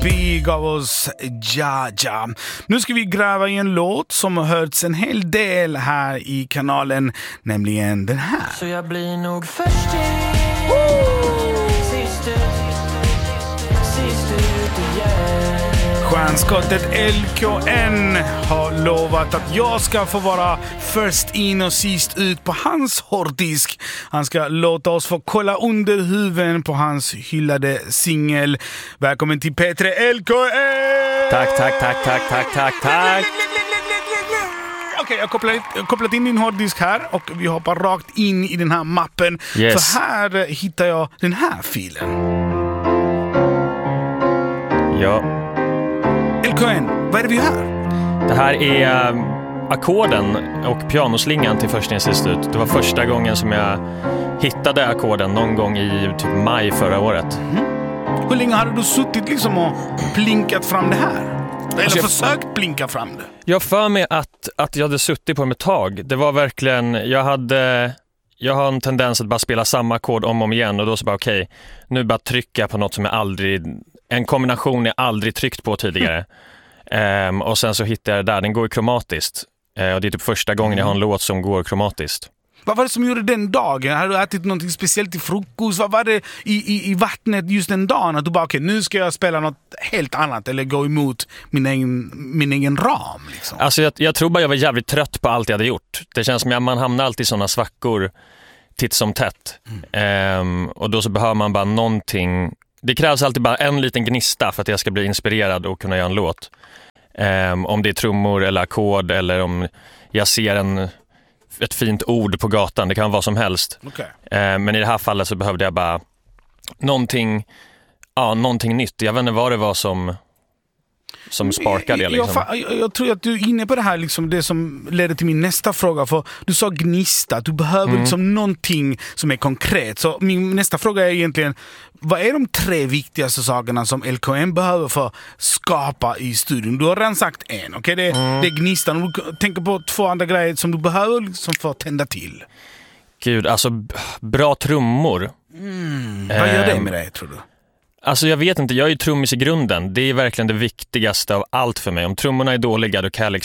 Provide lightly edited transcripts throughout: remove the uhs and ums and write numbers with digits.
P gav oss Ja. Nu ska vi gräva i en låt som har hörts en hel del här i kanalen, nämligen den här. Så jag blir nog först sist ut igen. Stjärnskottet LKN har lovat att jag ska få vara först in och sist ut på hans hårddisk. Han ska låta oss få kolla under huven på hans hyllade singel. Välkommen till P3 LKN! Tack. Okej, jag har kopplat in din hårddisk här och vi hoppar rakt in i den här mappen. Yes. För här hittar jag den här filen. Ja. LKN, vad är det vi hör? Det här är ackorden och pianoslingan till först in sist ut. Det var första gången som jag hittade ackorden någon gång i typ maj förra året. Hur länge hade du suttit liksom och plinkat fram det här? Eller Alltså försökt plinka fram det? Jag för mig att jag hade suttit på dem ett tag. Det var verkligen, jag har en tendens att bara spela samma ackord om och om igen och då så bara okej, nu bara trycka på något som jag aldrig, en kombination jag aldrig tryckt på tidigare. Och sen så hittar jag det där, den går ju kromatiskt. Och det är typ första gången jag har en låt som går kromatiskt. Vad var det som gjorde den dagen? Har du ätit något speciellt till frukost? Vad var det i vattnet just den dagen? Att du bara, okej, nu ska jag spela något helt annat eller gå emot min egen ram liksom. Alltså jag tror bara jag var jävligt trött på allt jag hade gjort. Det känns som att man hamnar alltid i sådana svackor titt som tätt. Och då så behöver man bara någonting. Det krävs alltid bara en liten gnista för att jag ska bli inspirerad och kunna göra en låt. Om det är trummor eller ackord eller om jag ser ett fint ord på gatan. Det kan vara vad som helst. Okay. Men i det här fallet så behövde jag bara någonting nytt. Jag vet inte vad det var som sparkade det liksom. Jag tror att du är inne på det här liksom, det som leder till min nästa fråga. För du sa gnista, du behöver liksom någonting som är konkret. Så min nästa fråga är egentligen, vad är de 3 viktigaste sakerna som LKN behöver för att skapa i studion? Du har redan sagt en, okej? Det är gnistan. Och du tänker på 2 andra grejer som du behöver liksom för att tända till. Gud, alltså bra trummor. Vad gör det med dig, tror du? Alltså jag vet inte, jag är ju trummis i grunden. Det är verkligen det viktigaste av allt för mig. Om trummorna är dåliga, då kan jag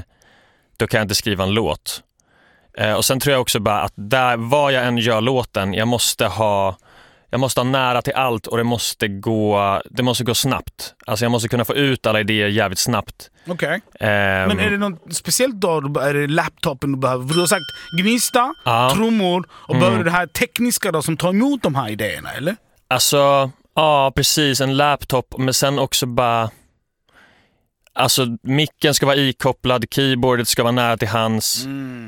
inte skriva en låt. Och sen tror jag också bara att där, vad jag än gör låten, jag måste ha nära till allt och det måste gå snabbt. Alltså jag måste kunna få ut alla idéer jävligt snabbt. Okej. Men är det något speciellt då? Är det laptopen du behöver? För du har sagt gnista, trummor och behöver du det här tekniska då som tar emot de här idéerna, eller? Alltså, ja precis, en laptop, men sen också bara, alltså micken ska vara ikopplad, keyboardet ska vara nära till hands.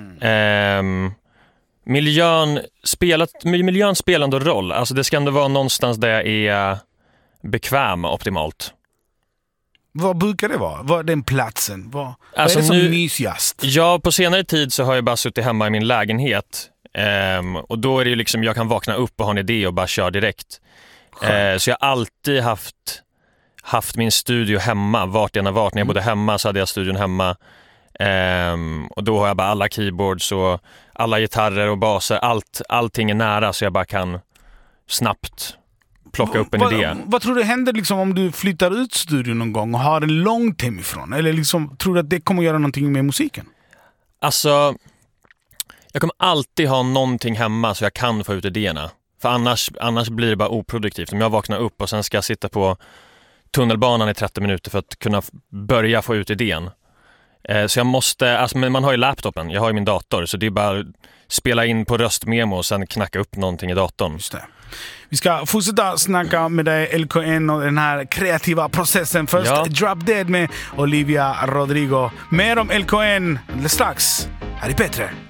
Miljön spelar ändå roll. Alltså det ska ändå vara någonstans där jag är bekväm optimalt. Vad brukar det vara? Vad är den platsen? Vad alltså är det som mysigast? Ja, på senare tid så har jag bara suttit hemma i min lägenhet. Och då är det ju liksom, jag kan vakna upp och ha en idé och bara köra direkt. Så jag har alltid haft min studio hemma, vart jag har varit. När jag bodde hemma så hade jag studion hemma. Och då har jag bara alla keyboards och alla gitarrer och baser, allting är nära så jag bara kan snabbt plocka upp en idé. Vad tror du händer liksom om du flyttar ut studion någon gång och har en långt hemifrån? Eller liksom, tror du att det kommer göra någonting med musiken? Alltså, jag kommer alltid ha någonting hemma så jag kan få ut idéerna. För annars blir det bara oproduktivt. Om jag vaknar upp och sen ska jag sitta på tunnelbanan i 30 minuter för att kunna börja få ut idén. Så jag måste, alltså, men man har ju laptopen, jag har ju min dator, så det är bara spela in på röstmemo och sen knacka upp någonting i datorn. Just det. Vi ska fortsätta snacka med dig, LKN, och den här kreativa processen. Först Drop Dead med Olivia Rodrigo. Mer om LKN strax här i P3.